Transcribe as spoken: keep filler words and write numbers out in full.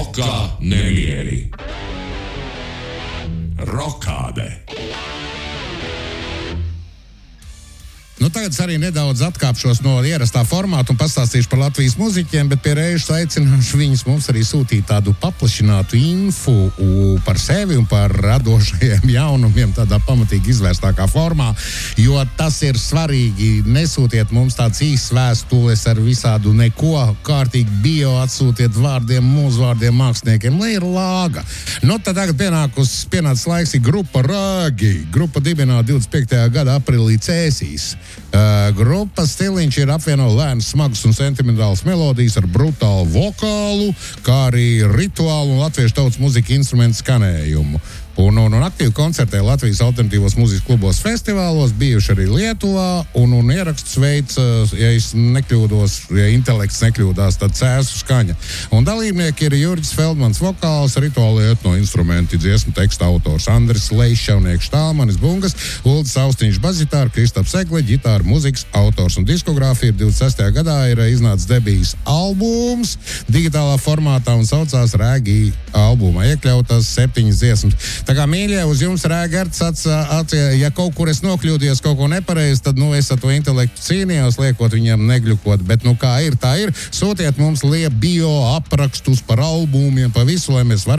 Roka nemieri. Rokāde. Nu, tagad es arī nedaudz atkāpšos no ierastā formāta un pastāstīšu par Latvijas muziķiem, bet pie reizes aicināšu viņus mums arī sūtīt tādu paplašinātu info par sevi un par radošajiem jaunumiem tādā pamatīgi izvērstākā formā, jo tas ir svarīgi. Nesūtiet mums tāds īsts vēstules ar visādu neko, kārtīgi bio atsūtiet vārdiem, mūzvārdiem, māksliniekiem, lai ir lāga. Nu, tad tagad pienākus, pienācis laiks ir grupa Rāgi. Grupa dibināta divdesmit piektajā gada aprīlī Cēsīs. Uh, grupas stiliņš ir apvieno lēnas, smagas un sentimentālas melodijas ar brutālu vokālu, kā arī rituālu un latviešu tautas mūzika instrumentu skanējumu. Un, un, un aktīvi koncertē Latvijas alternatīvos mūzikas klubos festivālos, bijuši arī Lietuvā, un, un ieraksts veids, ja es nekļūdos, ja intelekts nekļūdās, tad Cēsu skaņa. Un dalībnieki ir Jurģis Feldmans vokāls, rituāli etno instrumenti, dziesmu teksta autors Andris Leišs, šaunieks Štālmanis bungas, Uldis Austiņš bazitāra, Kristaps Egle, ģitāra, mūzikas autors un diskogrāfija. divdesmit sestajā gadā ir iznācis debijas albums digitālā formātā un saucās Rāgi. Albumā iekļautas septiņas dziesmas. Tā kā mīļie, uz jums Rēgerts, ja kaut kur es nokļūdījos kaut ko nepareizi, tad, nu, es ar to intelektu cīnījos, liekot viņam negļukot, bet, nu, kā ir, tā ir. Sūtiet mums liep bio aprakstus par albumiem, pa visu, lai mēs varam